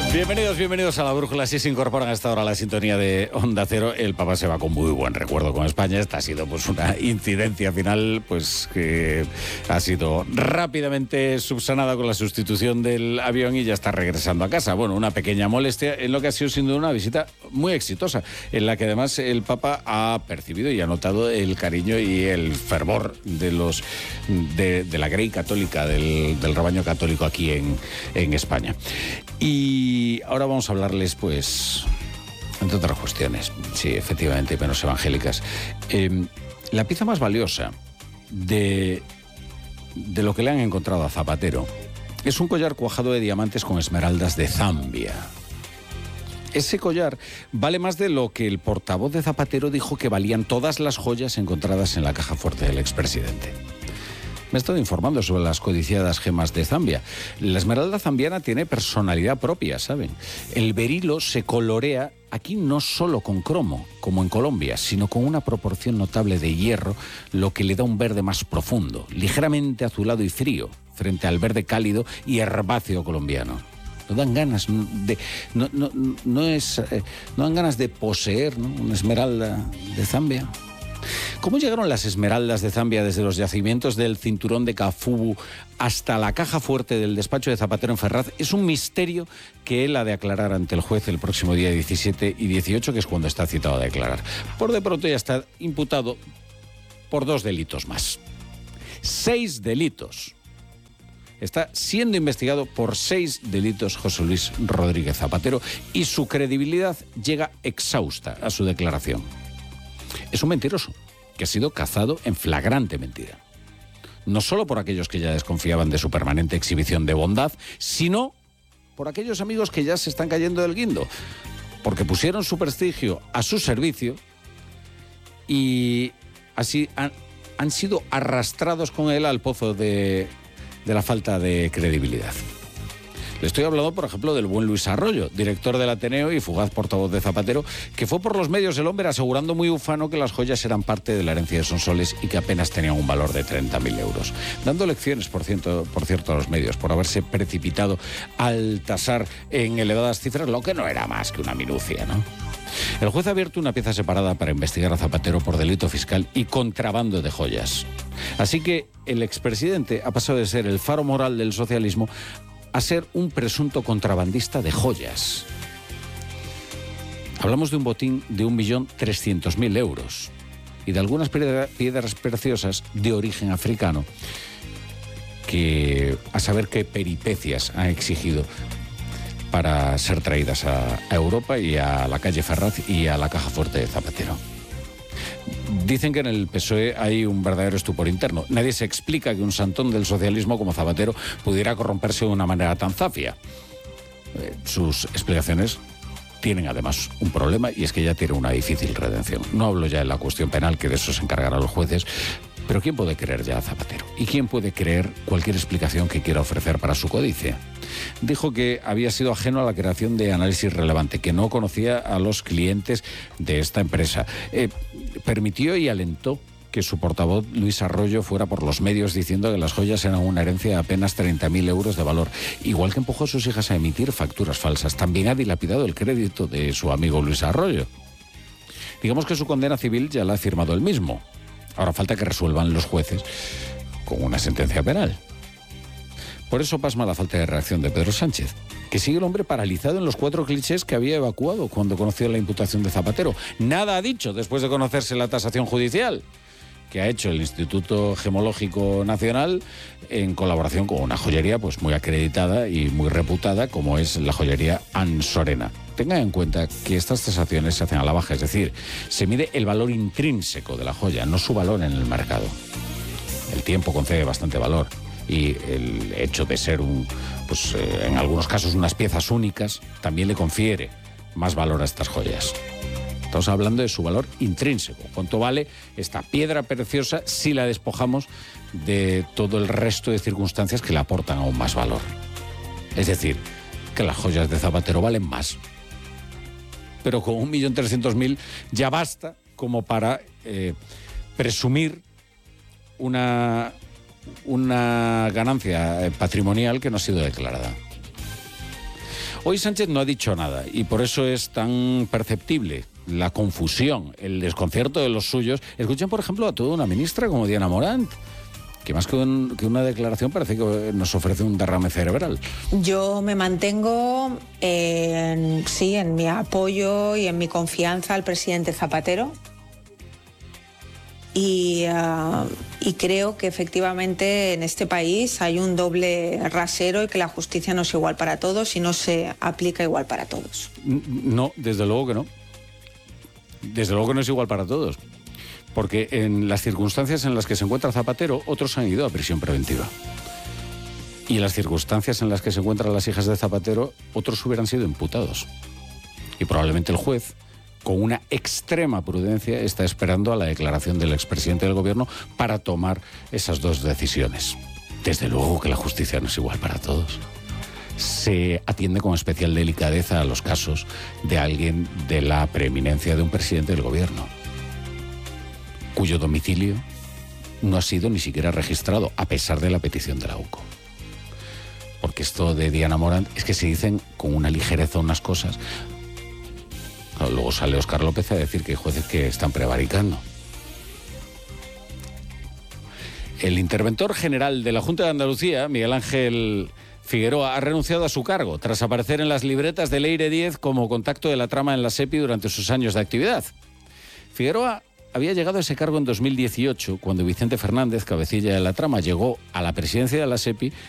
Bienvenidos a La Brújula. Si se incorporan a esta hora a la sintonía de Onda Cero, el Papa se va con muy buen recuerdo con España. Esta ha sido pues una incidencia final pues que ha sido rápidamente subsanada con la sustitución del avión y ya está regresando a casa. Bueno, una pequeña molestia en lo que ha sido sin duda una visita muy exitosa, en la que además el Papa ha percibido y ha notado el cariño y el fervor de los de la grey católica, del rebaño católico aquí en España. Y ahora vamos a hablarles, pues, entre otras cuestiones, sí, efectivamente, menos evangélicas. La pieza más valiosa de lo que le han encontrado a Zapatero es un collar cuajado de diamantes con esmeraldas de Zambia. Ese collar vale más de lo que el portavoz de Zapatero dijo que valían todas las joyas encontradas en la caja fuerte del expresidente. Me he estado informando sobre las codiciadas gemas de Zambia. La esmeralda zambiana tiene personalidad propia, ¿saben? El berilo se colorea aquí no solo con cromo, como en Colombia, sino con una proporción notable de hierro, lo que le da un verde más profundo, ligeramente azulado y frío, frente al verde cálido y herbáceo colombiano. No dan ganas de no dan ganas de poseer, ¿no?, una esmeralda de Zambia. ¿Cómo llegaron las esmeraldas de Zambia desde los yacimientos del cinturón de Kafubu hasta la caja fuerte del despacho de Zapatero en Ferraz? Es un misterio que él ha de aclarar ante el juez el próximo día 17 y 18, que es cuando está citado a declarar. Por de pronto ya está imputado por 2 delitos más. 6 delitos. Está siendo investigado por 6 delitos José Luis Rodríguez Zapatero y su credibilidad llega exhausta a su declaración. Es un mentiroso que ha sido cazado en flagrante mentira. No solo por aquellos que ya desconfiaban de su permanente exhibición de bondad, sino por aquellos amigos que ya se están cayendo del guindo, porque pusieron su prestigio a su servicio y así han sido arrastrados con él al pozo de la falta de credibilidad. Le estoy hablando, por ejemplo, del buen Luis Arroyo, director del Ateneo y fugaz portavoz de Zapatero, que fue por los medios del hombre asegurando muy ufano que las joyas eran parte de la herencia de Sonsoles y que apenas tenían un valor de 30.000 euros. Dando lecciones, por cierto, a los medios, por haberse precipitado al tasar en elevadas cifras, lo que no era más que una minucia, ¿no? El juez ha abierto una pieza separada para investigar a Zapatero por delito fiscal y contrabando de joyas. Así que el expresidente ha pasado de ser el faro moral del socialismo a ser un presunto contrabandista de joyas. Hablamos de un botín de 1.300.000 euros y de algunas piedras preciosas de origen africano que a saber qué peripecias han exigido para ser traídas a Europa y a la calle Ferraz y a la caja fuerte de Zapatero. Dicen que en el PSOE hay un verdadero estupor interno. Nadie se explica que un santón del socialismo como Zapatero pudiera corromperse de una manera tan zafia. Sus explicaciones tienen además un problema y es que ya tiene una difícil redención. No hablo ya de la cuestión penal, que de eso se encargarán los jueces, pero ¿quién puede creer ya a Zapatero? ¿Y quién puede creer cualquier explicación que quiera ofrecer para su codicia? Dijo que había sido ajeno a la creación de Análisis Relevante, que no conocía a los clientes de esta empresa. Permitió y alentó que su portavoz Luis Arroyo fuera por los medios diciendo que las joyas eran una herencia de apenas 30.000 euros de valor. Igual que empujó a sus hijas a emitir facturas falsas, también ha dilapidado el crédito de su amigo Luis Arroyo. Digamos que su condena civil ya la ha firmado él mismo. Ahora falta que resuelvan los jueces con una sentencia penal. Por eso pasma la falta de reacción de Pedro Sánchez, que sigue el hombre paralizado en los 4 clichés que había evacuado cuando conoció la imputación de Zapatero. Nada ha dicho después de conocerse la tasación judicial que ha hecho el Instituto Gemológico Nacional en colaboración con una joyería pues muy acreditada y muy reputada como es la joyería Ansorena. Tengan en cuenta que estas tasaciones se hacen a la baja, es decir, se mide el valor intrínseco de la joya, no su valor en el mercado. El tiempo concede bastante valor y el hecho de ser en algunos casos unas piezas únicas también le confiere más valor a estas joyas. Estamos hablando de su valor intrínseco. ¿Cuánto vale esta piedra preciosa si la despojamos de todo el resto de circunstancias que le aportan aún más valor? Es decir, que las joyas de Zapatero valen más. Pero con 1.300.000 ya basta como para presumir una ganancia patrimonial que no ha sido declarada. Hoy Sánchez no ha dicho nada y por eso es tan perceptible la confusión, el desconcierto de los suyos. Escuchen, por ejemplo, a toda una ministra como Diana Morant, que más que una declaración parece que nos ofrece un derrame cerebral. Yo me mantengo en mi apoyo y en mi confianza al presidente Zapatero. Y creo que efectivamente en este país hay un doble rasero y que la justicia no es igual para todos y no se aplica igual para todos. No, desde luego que no. Desde luego que no es igual para todos. Porque en las circunstancias en las que se encuentra Zapatero, otros han ido a prisión preventiva. Y en las circunstancias en las que se encuentran las hijas de Zapatero, otros hubieran sido imputados. Y probablemente el juez, con una extrema prudencia, está esperando a la declaración del expresidente del gobierno para tomar esas dos decisiones. Desde luego que la justicia no es igual para todos. Se atiende con especial delicadeza a los casos de alguien de la preeminencia de un presidente del gobierno, cuyo domicilio no ha sido ni siquiera registrado, a pesar de la petición de la UCO. Porque esto de Diana Morant es que se dicen con una ligereza unas cosas. Luego sale Óscar López a decir que hay jueces que están prevaricando. El interventor general de la Junta de Andalucía, Miguel Ángel Figueroa, ha renunciado a su cargo tras aparecer en las libretas de Leire Díez como contacto de la trama en la SEPI durante sus años de actividad. Figueroa había llegado a ese cargo en 2018, cuando Vicente Fernández, cabecilla de la trama, llegó a la presidencia de la SEPI